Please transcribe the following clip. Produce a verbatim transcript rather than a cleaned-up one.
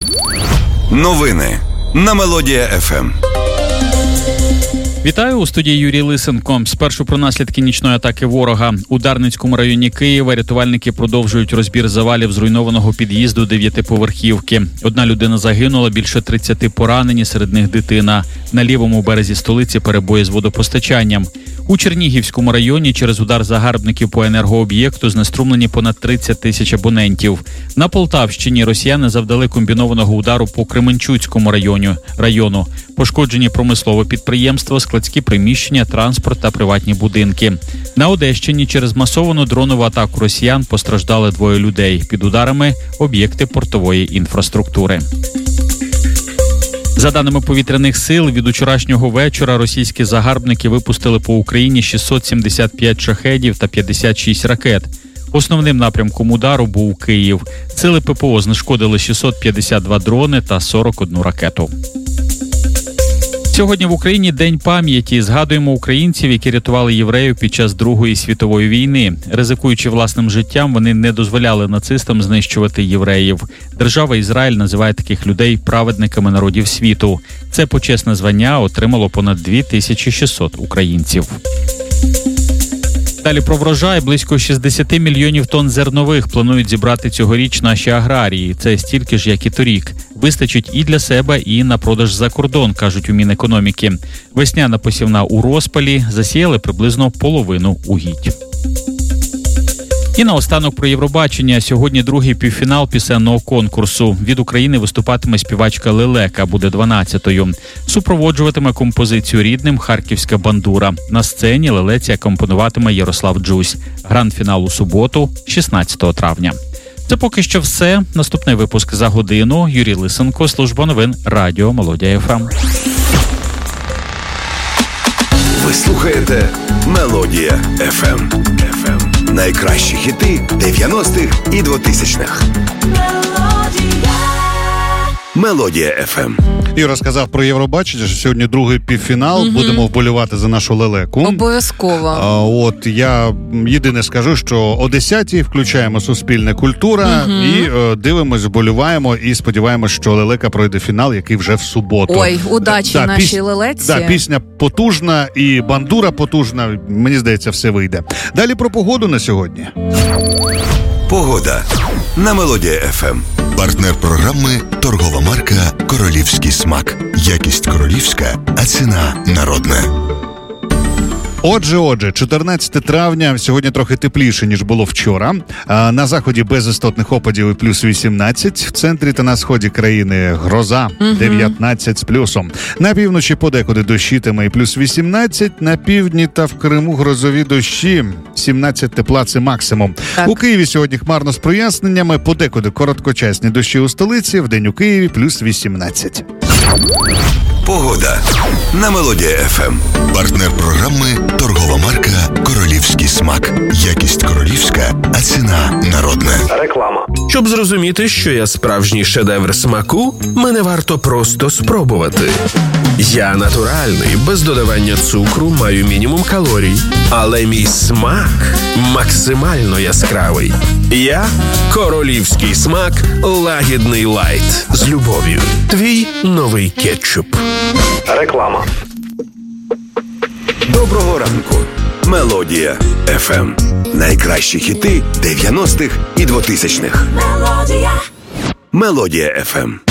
Новини на Мелодія еф ем. Вітаю, у студії Юрій Лисенко. Спершу про наслідки нічної атаки ворога. У Дарницькому районі Києва рятувальники продовжують розбір завалів зруйнованого під'їзду дев'ятиповерхівки. Одна людина загинула, більше тридцяти поранені, серед них дитина. На лівому березі столиці перебої з водопостачанням. У Чернігівському районі через удар загарбників по енергооб'єкту знеструмлені понад тридцять тисяч абонентів. На Полтавщині росіяни завдали комбінованого удару по Кременчуцькому району. району. Пошкоджені промислове підприємство, складські приміщення, транспорт та приватні будинки. На Одещині через масовану дронову атаку росіян постраждали двоє людей. Під ударами об'єкти портової інфраструктури. За даними повітряних сил, від учорашнього вечора російські загарбники випустили по Україні шістсот сімдесят п'ять шахедів та п'ятдесят шість ракет. Основним напрямком удару був Київ. Сили ППО знешкодили шістсот п'ятдесят два дрони та сорок одну ракету. Сьогодні в Україні День пам'яті. Згадуємо українців, які рятували євреїв під час Другої світової війни. Ризикуючи власним життям, вони не дозволяли нацистам знищувати євреїв. Держава Ізраїль називає таких людей праведниками народів світу. Це почесне звання отримало понад дві тисячі шістсот українців. Далі про врожай. Близько шістдесят мільйонів тонн зернових планують зібрати цьогоріч наші аграрії. Це стільки ж, як і торік. Вистачить і для себе, і на продаж за кордон, кажуть у Мінекономіки. Весняна посівна у розпалі, засіяли приблизно половину угідь. І наостанок про Євробачення. Сьогодні другий півфінал пісенного конкурсу. Від України виступатиме співачка Лелека, буде дванадцятою. Супроводжуватиме композицію рідним харківська бандура. На сцені Лелеці акомпонуватиме Ярослав Джусь. Гранд-фінал у суботу, шістнадцятого травня. Це поки що все. Наступний випуск за годину. Юрій Лисенко, служба новин Радіо Мелодія еф ем. Ви слухаєте Мелодія еф ем. еф ем. Найкращі хіти дев'яностих і двотисячних. Мелодія еф ем. І розказав про Євробачення, що сьогодні другий півфінал. Угу. Будемо вболівати за нашу Лелеку. Обов'язково. А, от я єдине скажу, що о десятій включаємо Суспільне культура угу. і е, дивимось, вболіваємо і сподіваємось, що Лелека пройде фінал, який вже в суботу. Ой, удачі да, нашій піс... Лелеці. Да, пісня потужна і бандура потужна. Мені здається, все вийде. Далі про погоду на сьогодні. Погода на Мелодія еф ем. Партнер програми – торгова марка «Королівський смак». Якість королівська, а ціна народна. Отже, отже, чотирнадцяте травня, сьогодні трохи тепліше, ніж було вчора. А на заході без істотних опадів і плюс вісімнадцять. В центрі та на сході країни гроза, дев'ятнадцять з плюсом. На півночі подекуди дощитиме і плюс вісімнадцять. На півдні та в Криму грозові дощі, сімнадцять тепла – це максимум. Так. У Києві сьогодні хмарно з проясненнями, подекуди короткочасні дощі у столиці, вдень у Києві плюс вісімнадцять. Погода на Мелодія еф ем. Партнер програми – торгова марка «Королівський смак». Якість королівська, а ціна народна. Реклама. Щоб зрозуміти, що я справжній шедевр смаку, мене варто просто спробувати. Я натуральний, без додавання цукру, маю мінімум калорій. Але мій смак максимально яскравий. Я – королівський смак лагідний лайт. З любов'ю. Твій новий кетчуп. Реклама. Доброго ранку. Мелодія еф ем. Найкращі хіти дев'яностих і двотисячних. Мелодія. Мелодія еф ем.